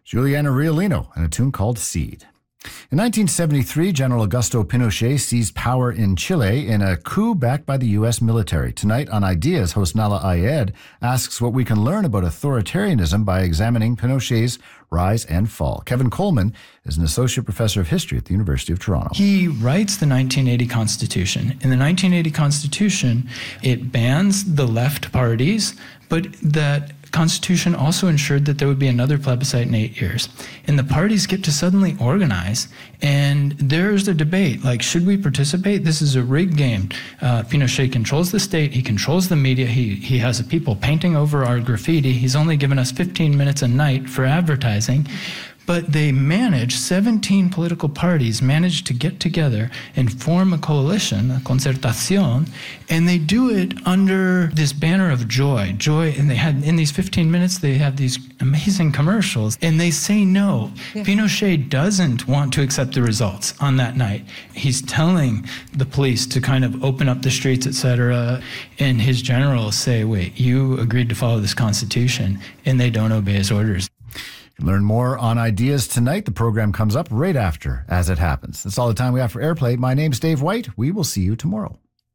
Juliana Riolino and a tune called Seed. In 1973, General Augusto Pinochet seized power in Chile in a coup backed by the U.S. military. Tonight on Ideas, host Nala Ayed asks what we can learn about authoritarianism by examining Pinochet's rise and fall. Kevin Coleman is an associate professor of history at the University of Toronto. He writes the 1980 Constitution. In the 1980 Constitution, it bans the left parties, but that Constitution also ensured that there would be another plebiscite in 8 years. And the parties get to suddenly organize, and there's a debate, like, should we participate? This is a rigged game. Pinochet controls the state, he controls the media, he has people painting over our graffiti, he's only given us 15 minutes a night for advertising. But they 17 political parties managed to get together and form a coalition, a concertación, and they do it under this banner of joy. And they had, in these 15 minutes, they have these amazing commercials, and they say no. Yeah. Pinochet doesn't want to accept the results on that night. He's telling the police to kind of open up the streets, etc., and his generals say, wait, you agreed to follow this Constitution, and they don't obey his orders. Learn more on Ideas tonight. The program comes up right after As It Happens. That's all the time we have for Airplay. My name's Dave White. We will see you tomorrow.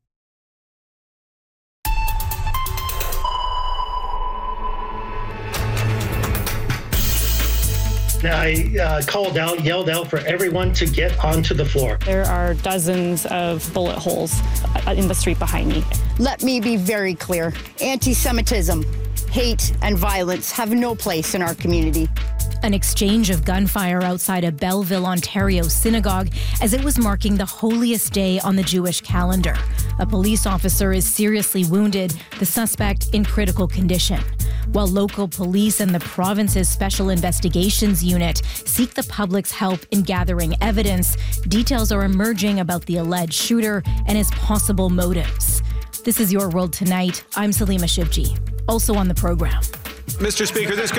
I yelled out for everyone to get onto the floor. There are dozens of bullet holes in the street behind me. Let me be very clear. Anti-Semitism, hate, and violence have no place in our community. An exchange of gunfire outside a Belleville, Ontario synagogue as it was marking the holiest day on the Jewish calendar. A police officer is seriously wounded, the suspect in critical condition. While local police and the province's Special Investigations Unit seek the public's help in gathering evidence, details are emerging about the alleged shooter and his possible motives. This is Your World Tonight. I'm Salima Shivji. Also on the program. Mr. Speaker, this